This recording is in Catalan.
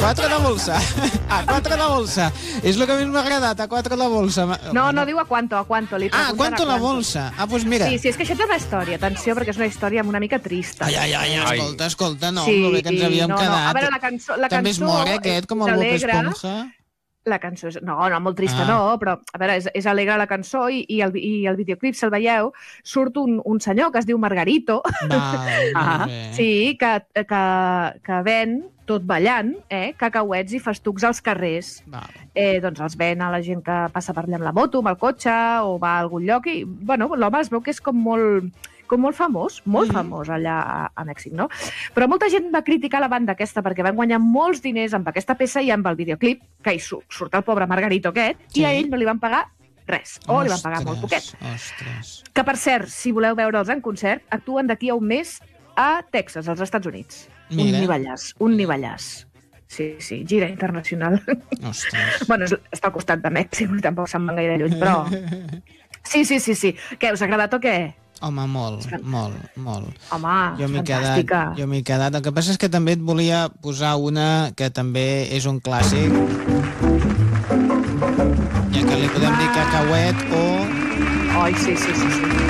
4 de bolsa. A 4 de bolsa. És el que més m'ha agradat, a 4 de bolsa. No diu a cuánto. Li pregunten ¿cuánto la bolsa? Doncs mira. Sí, és que això té una història, atenció, perquè és una història una mica trista. Escolta, no, Sí, el bé que ens havíem quedat. A veure, la cançó També és mort, aquest, com el Bob Esponja. La cançó és... No, molt trista no, però a veure, és alegre la cançó i el videoclip, si el veieu, surt un senyor que es diu Margarito, sí, que ven, tot ballant, cacauets i festucs als carrers. Doncs els ven a la gent que passa per allà amb la moto, amb el cotxe, o va a algun lloc, i bueno, l'home es veu que és com molt famós allà a Mèxic, no? Però molta gent va criticar la banda aquesta perquè van guanyar molts diners amb aquesta peça i amb el videoclip, que hi surt el pobre Margarito aquest, i a ell no li van pagar res, o li van pagar molt poquet. Que, per cert, si voleu veure'ls en concert, actuen d'aquí a un mes a Texas, als Estats Units. Un nivellàs. Sí, gira internacional. Bueno, està al costat de Mèxic, tampoc se'n van gaire lluny, però... Sí. Què, us ha agradat o què? Home, molt. Home, fantàstica. Jo m'hi he quedat. El que passa és que també et volia posar una que també és un clàssic, ja que li podem dir cacauet o... Ai, sí.